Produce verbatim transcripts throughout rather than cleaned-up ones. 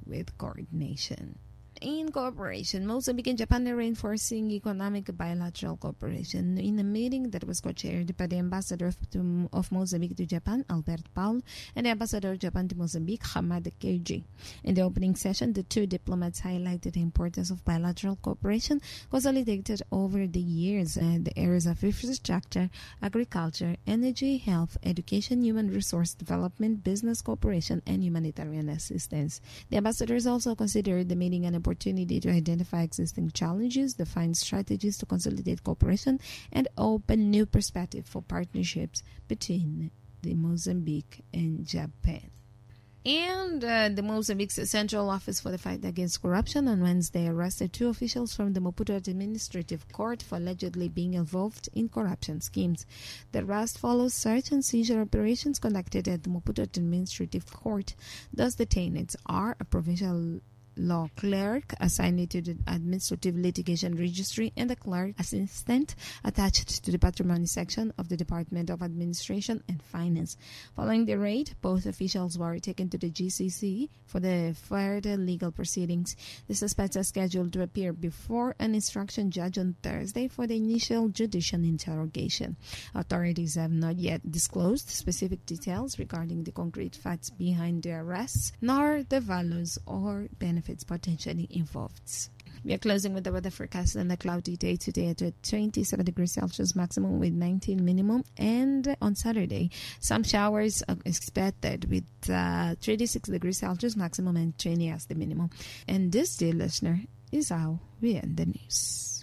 with coordination. In cooperation, Mozambique and Japan are reinforcing economic bilateral cooperation. In a meeting that was co-chaired by the Ambassador to, of Mozambique to Japan, Albert Paul, and the Ambassador of Japan to Mozambique, Hamad Keiji. In the opening session, the two diplomats highlighted the importance of bilateral cooperation consolidated over the years in the areas of infrastructure, agriculture, energy, health, education, human resource development, business cooperation, and humanitarian assistance. The ambassadors also considered the meeting an opportunity to identify existing challenges, define strategies to consolidate cooperation, and open new perspectives for partnerships between the Mozambique and Japan. And uh, the Mozambique's Central Office for the Fight Against Corruption on Wednesday arrested two officials from the Maputo Administrative Court for allegedly being involved in corruption schemes. The arrest follows search and seizure operations conducted at the Maputo Administrative Court. Thus, the detaineds are a provincial law clerk assigned to the Administrative Litigation Registry and the clerk assistant attached to the patrimony section of the Department of Administration and Finance. Following the raid, both officials were taken to the G C C for the further legal proceedings. The suspects are scheduled to appear before an instruction judge on Thursday for the initial judicial interrogation. Authorities have not yet disclosed specific details regarding the concrete facts behind the arrests, nor the values or benefits potentially involved. We are closing with the weather forecast and a cloudy day today at twenty-seven degrees Celsius maximum with nineteen minimum, and on Saturday some showers are expected with uh, thirty-six degrees Celsius maximum and twenty as the minimum. And this, dear listener, is how we end the news.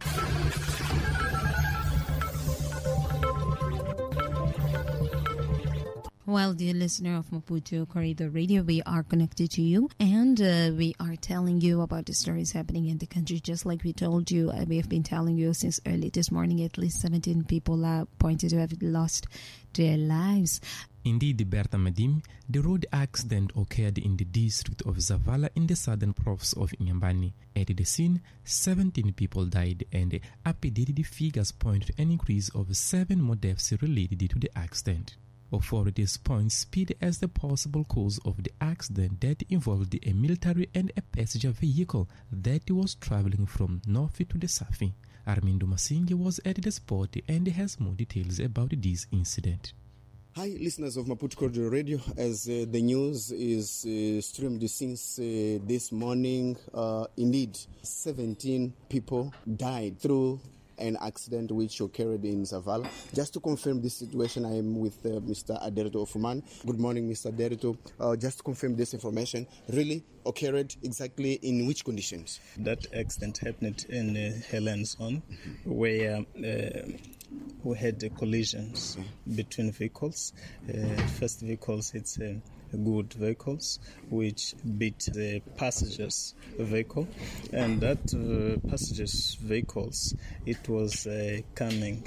Well, dear listener of Maputo Corridor Radio, we are connected to you, and uh, we are telling you about the stories happening in the country. Just like we told you, uh, we have been telling you since early this morning, at least seventeen people are pointed to have lost their lives. Indeed, Bertha Madim, the road accident occurred in the district of Zavala in the southern province of Inhambane. At the scene, seventeen people died, and updated figures point to an increase of seven more deaths related to the accident. Authorities point speed as the possible cause of the accident that involved a military and a passenger vehicle that was traveling from north to the south. Armindo Masingi was at the spot and has more details about this incident. Hi, listeners of Maputo Corridor Radio. As uh, the news is uh, streamed since uh, this morning, uh, indeed, seventeen people died through an accident which occurred in Zavala. Just to confirm this situation, I am with uh, Mister Aderito Ofuman. Good morning, Mister Aderito. Uh, just to confirm this information, really occurred exactly in which conditions? That accident happened in uh, Helen's on, where uh, we had uh, collisions between vehicles. Uh, first vehicles, it's uh, good vehicles which beat the passengers vehicle, and that uh, passengers vehicles, it was uh, coming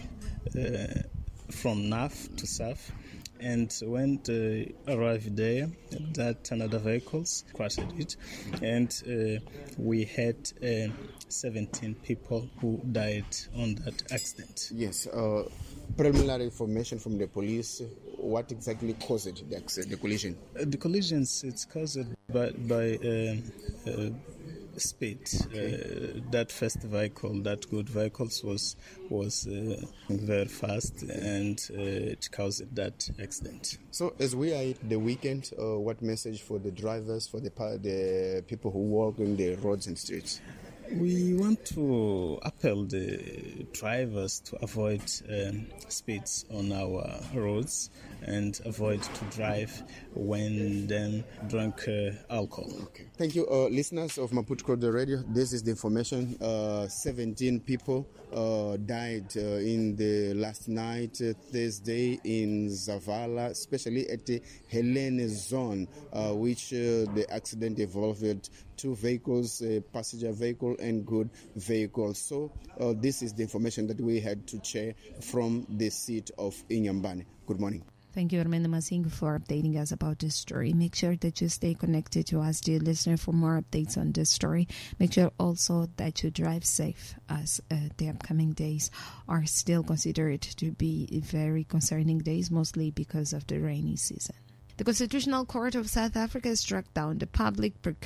uh, from north to south, and when they arrived there, that another vehicles crashed it, and uh, we had uh, seventeen people who died on that accident. Yes, uh, preliminary information from the police. What exactly caused the accident, the collision? Uh, the collisions, it's caused by, by uh, uh, speed. Okay. Uh, that first vehicle, that good vehicles, was was uh, very fast, and uh, it caused that accident. So, as we are at the weekend, uh, what message for the drivers, for the the people who walk in the roads and streets? We want to appeal the drivers to avoid um, speeds on our roads and avoid to drive when them drink uh, alcohol. Okay. Thank you, uh, listeners of Maputo Corridor Radio. This is the information. Uh, seventeen people uh, died uh, in the last night, uh, Thursday, in Zavala, especially at the Helene zone, uh, which uh, the accident involved two vehicles, a passenger vehicle and good vehicle. So uh, this is the information that we had to share from the seat of Inhambane. Good morning. Thank you, Armando Masing, for updating us about this story. Make sure that you stay connected to us, dear listener, for more updates on this story. Make sure also that you drive safe, as uh, the upcoming days are still considered to be very concerning days, mostly because of the rainy season. The Constitutional Court of South Africa struck down the public procurement